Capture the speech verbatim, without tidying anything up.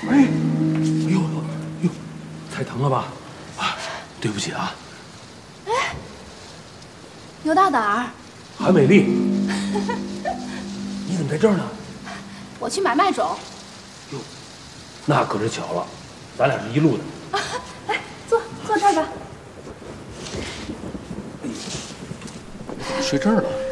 哎，哎呦呦，太疼了吧？啊，对不起啊。 哎，牛大胆儿， 韩美丽，你怎么在这儿呢？ 我去买麦种。 哟，那可是巧了，咱俩是一路的。 啊，来，坐坐这儿吧。 哎，怎么睡这儿了？